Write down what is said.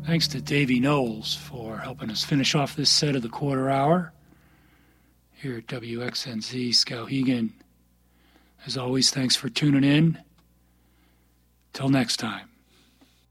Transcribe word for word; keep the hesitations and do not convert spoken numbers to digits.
Thanks to Davey Knowles for helping us finish off this set of the quarter hour here at W X N Z Skowhegan. As always, thanks for tuning in. Till next time.